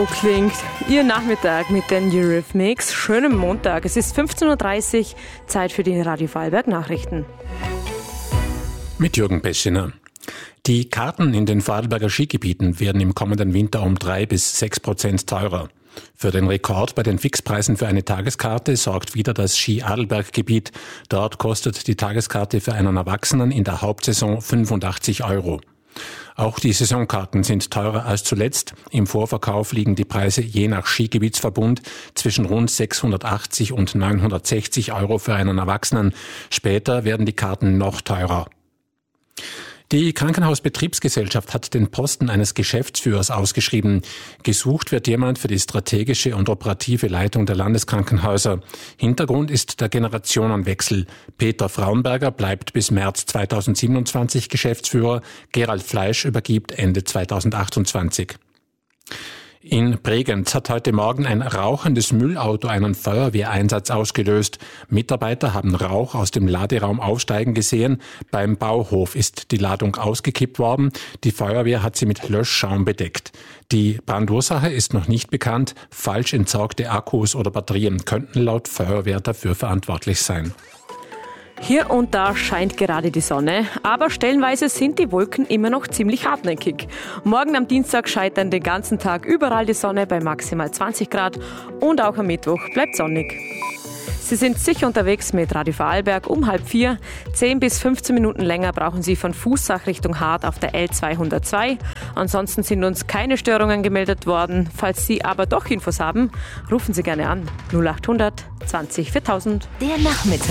So klingt Ihr Nachmittag mit den Eurythmics. Schönen Montag. Es ist 15.30 Uhr, Zeit für die Radio Vorarlberg Nachrichten. Mit Jürgen Peschiner. Die Karten in den Vorarlberger Skigebieten werden im kommenden Winter um 3-6% teurer. Für den Rekord bei den Fixpreisen für eine Tageskarte sorgt wieder das Ski-Adelberg-Gebiet. Dort kostet die Tageskarte für einen Erwachsenen in der Hauptsaison 85 €. Auch die Saisonkarten sind teurer als zuletzt. Im Vorverkauf liegen die Preise je nach Skigebietsverbund zwischen rund 680 und 960 € für einen Erwachsenen. Später werden die Karten noch teurer. Die Krankenhausbetriebsgesellschaft hat den Posten eines Geschäftsführers ausgeschrieben. Gesucht wird jemand für die strategische und operative Leitung der Landeskrankenhäuser. Hintergrund ist der Generationenwechsel. Peter Fraunberger bleibt bis März 2027 Geschäftsführer. Gerald Fleisch übergibt Ende 2028. In Bregenz hat heute Morgen ein rauchendes Müllauto einen Feuerwehreinsatz ausgelöst. Mitarbeiter haben Rauch aus dem Laderaum aufsteigen gesehen. Beim Bauhof ist die Ladung ausgekippt worden. Die Feuerwehr hat sie mit Löschschaum bedeckt. Die Brandursache ist noch nicht bekannt. Falsch entsorgte Akkus oder Batterien könnten laut Feuerwehr dafür verantwortlich sein. Hier und da scheint gerade die Sonne, aber stellenweise sind die Wolken immer noch ziemlich hartnäckig. Morgen am Dienstag scheint dann den ganzen Tag überall die Sonne bei maximal 20 Grad und auch am Mittwoch bleibt sonnig. Sie sind sicher unterwegs mit Radio Vorarlberg um 3:30. 10 bis 15 Minuten länger brauchen Sie von Fußach Richtung Hart auf der L202. Ansonsten sind uns keine Störungen gemeldet worden. Falls Sie aber doch Infos haben, rufen Sie gerne an. 0800 20 4000. Der Nachmittag